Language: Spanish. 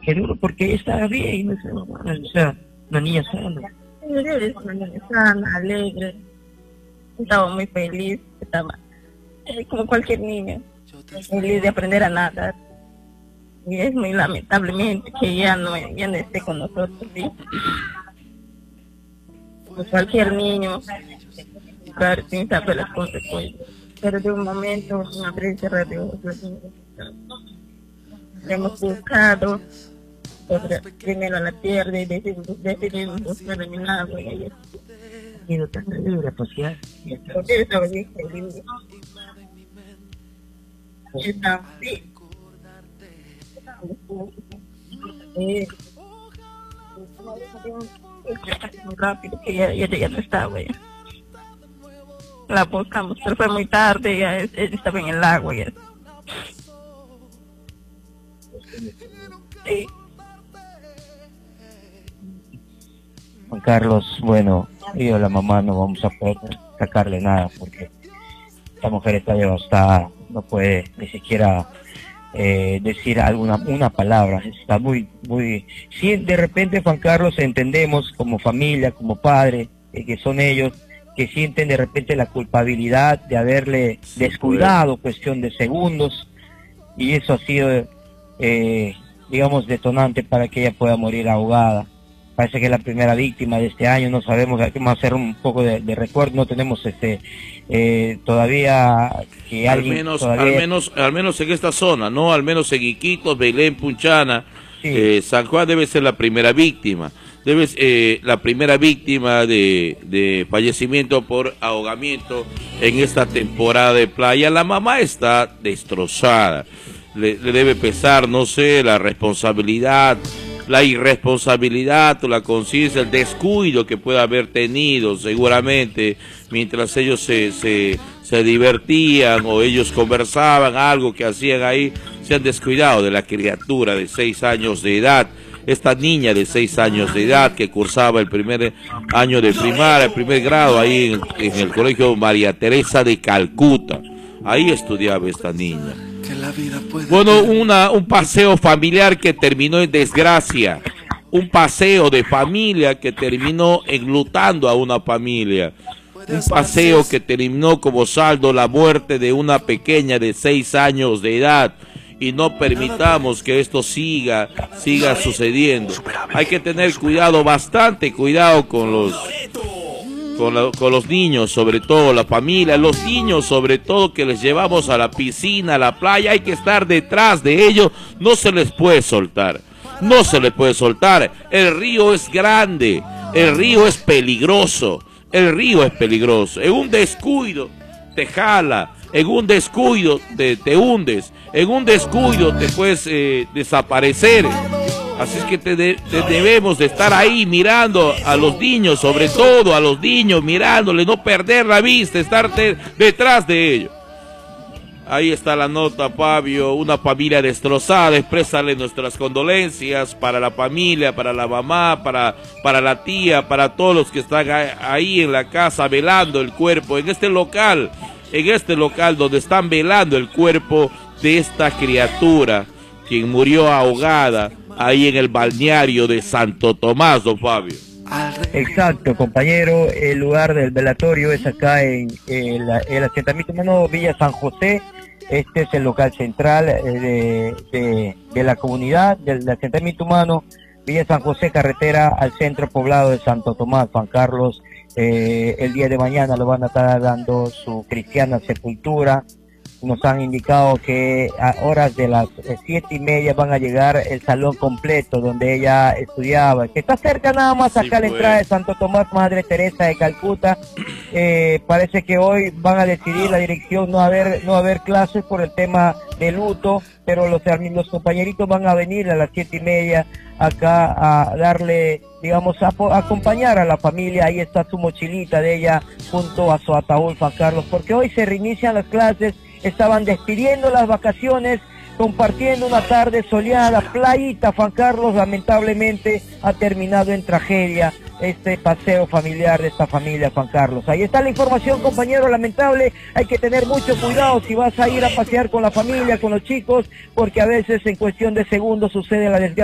Qué duro, porque ella estaba bien, o sea, una niña sana. Eres una niña sana, alegre, estaba muy feliz, estaba como cualquier niño, feliz de aprender a nadar. Y es muy lamentablemente que ya no esté con nosotros, ¿sí? Pues cualquier niño, claro, sin saber las consecuencias. Pero de un momento, una vez de radio, hemos buscado primero la tierra y decidimos buscar en el agua y ahí Ha sido tan libre, pues ya. porque estaba bien feliz. Está, sí. Muy rápido, que ya no estaba ya. La buscamos, pero fue muy tarde, ya ella estaba en el agua ya. Sí. Juan Carlos, bueno, yo la mamá no vamos a poder sacarle nada porque esta mujer está devastada, no puede ni siquiera decir una palabra, está muy, si de repente, Juan Carlos, entendemos como familia, como padre, que son ellos, que sienten de repente la culpabilidad de haberle descuidado, cuestión de segundos, y eso ha sido, digamos, detonante para que ella pueda morir ahogada. Parece que es la primera víctima de este año, no sabemos, vamos a hacer un poco de recuerdo, no tenemos todavía que alguien... Al menos en esta zona, ¿no? Al menos en Iquitos, Belén, Punchana, sí. San Juan debe ser la primera víctima. La primera víctima de fallecimiento por ahogamiento en esta temporada de playa. La mamá está destrozada, le debe pesar, no sé, la responsabilidad, la irresponsabilidad, la conciencia, el descuido que pueda haber tenido seguramente mientras ellos se divertían o ellos conversaban, algo que hacían ahí, se han descuidado de la criatura de 6 años de edad. Esta niña de 6 años de edad que cursaba el primer año de primaria, el primer grado ahí en el colegio María Teresa de Calcuta. Ahí estudiaba esta niña. Bueno, un paseo familiar que terminó en desgracia. Un paseo de familia que terminó enlutando a una familia. Un paseo que terminó como saldo la muerte de una pequeña de 6 años de edad. Y no permitamos que esto siga sucediendo. Hay que tener cuidado, bastante cuidado con los niños, sobre todo la familia, los niños sobre todo que les llevamos a la piscina, a la playa, hay que estar detrás de ellos, no se les puede soltar, no se les puede soltar. El río es grande, el río es peligroso, el río es peligroso. En un descuido te jala, en un descuido te hundes, en un descuido te puedes desaparecer. Así es que debemos de estar ahí mirando a los niños, sobre todo a los niños, mirándoles, no perder la vista, estar detrás de ellos. Ahí está la nota, Fabio, una familia destrozada. Exprésale nuestras condolencias para la familia, para la mamá, para la tía, para todos los que están ahí en la casa velando el cuerpo, en este local donde están velando el cuerpo de esta criatura, quien murió ahogada ahí en el balneario de Santo Tomás, don Fabio. Exacto, compañero, el lugar del velatorio es acá en el asentamiento humano Villa San José. Este es el local central de la comunidad del asentamiento humano Villa San José, carretera al centro poblado de Santo Tomás, Juan Carlos. El día de mañana lo van a estar dando su cristiana sepultura. Nos han indicado que a horas de las 7:30 van a llegar el salón completo donde ella estudiaba, que está cerca nada más acá a la entrada de Santo Tomás, Madre Teresa de Calcuta. Parece que hoy van a decidir la dirección no haber clases por el tema de luto, pero los compañeritos van a venir a las 7:30 acá a darle, digamos, a acompañar a la familia. Ahí está su mochilita de ella junto a su ataúd, Juan Carlos, porque hoy se reinician las clases. Estaban despidiendo las vacaciones, compartiendo una tarde soleada, playita, Juan Carlos. Lamentablemente ha terminado en tragedia este paseo familiar de esta familia, Juan Carlos. Ahí está la información, compañero, lamentable. Hay que tener mucho cuidado si vas a ir a pasear con la familia, con los chicos, porque a veces en cuestión de segundos sucede la desgracia.